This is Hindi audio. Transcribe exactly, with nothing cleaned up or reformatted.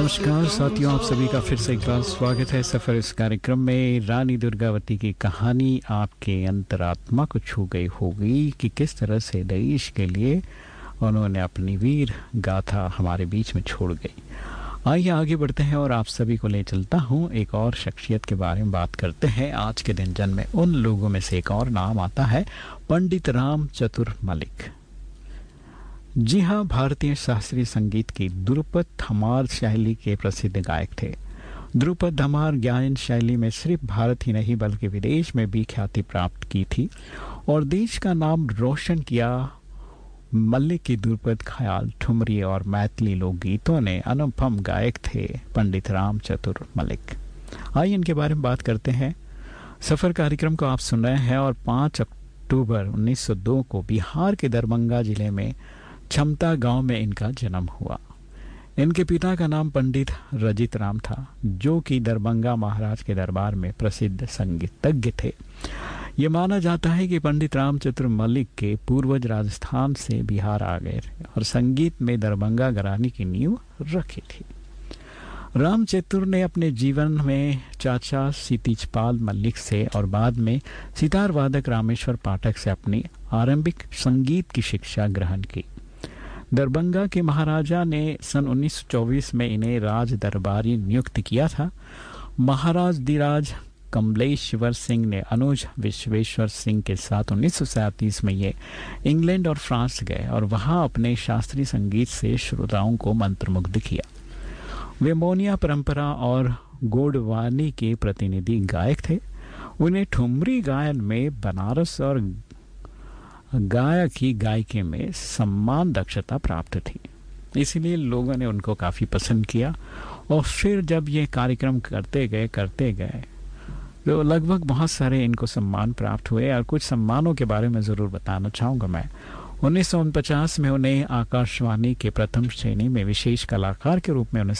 नमस्कार साथियों, आप सभी का फिर से एक बार स्वागत है सफ़र इस कार्यक्रम में। रानी दुर्गावती की कहानी आपके अंतरात्मा को छू गई होगी कि किस तरह से देश के लिए उन्होंने अपनी वीर गाथा हमारे बीच में छोड़ गई। आइए आगे बढ़ते हैं और आप सभी को ले चलता हूँ एक और शख्सियत के बारे में बात करते हैं। आज के दिन जन्मे उन लोगों में से एक और नाम आता है पंडित राम चतुर मलिक। जी हाँ, भारतीय शास्त्रीय संगीत की ध्रुपद धमार शैली के प्रसिद्ध गायक थे। ध्रुपद धमार गायन शैली में सिर्फ भारत ही नहीं बल्कि विदेश में भी ख्याति प्राप्त की थी और देश का नाम रोशन किया। मल्लिक की ध्रुपद ख्याल, ठुमरी और मैथिली लोकगीतों ने अनुपम गायक थे पंडित राम चतुर मलिक। आइए इनके बारे में बात करते हैं। सफर कार्यक्रम को आप सुन रहे हैं और पाँच अक्टूबर उन्नीस सौ दो को बिहार के दरभंगा जिले में क्षमता गांव में इनका जन्म हुआ। इनके पिता का नाम पंडित रजित राम था, जो कि दरभंगा महाराज के दरबार में प्रसिद्ध संगीतज्ञ थे। ये माना जाता है कि पंडित राम चतुर मलिक के पूर्वज राजस्थान से बिहार आ गए थे और संगीत में दरभंगा घराने की नींव रखी थी। राम चतुर ने अपने जीवन में चाचा सितिजपाल मलिक से और बाद में सितार वादक रामेश्वर पाठक से अपनी आरंभिक संगीत की शिक्षा ग्रहण की। दरभंगा के महाराजा ने सन उन्नीस सौ चौबीस में इन्हें राज दरबारी नियुक्त किया था। महाराज धीराज कमलेश्वर सिंह ने अनुज विश्वेश्वर सिंह के साथ उन्नीस सौ सैंतीस में ये इंग्लैंड और फ्रांस गए और वहां अपने शास्त्रीय संगीत से श्रोताओं को मंत्रमुग्ध किया। वे मोनिया परंपरा और गोडवानी के प्रतिनिधि गायक थे। उन्हें ठुमरी गायन में बनारस और गायक ही गायकी में सम्मान दक्षता प्राप्त थी, इसलिए लोगों ने उनको काफ़ी पसंद किया। और फिर जब ये कार्यक्रम करते गए करते गए तो लगभग बहुत सारे इनको सम्मान प्राप्त हुए और कुछ सम्मानों के बारे में ज़रूर बताना चाहूँगा मैं। उन्नीस सौ उनपचास में उन्हें आकाशवाणी के प्रथम श्रेणी में विशेष कलाकार के रूप में उन्हें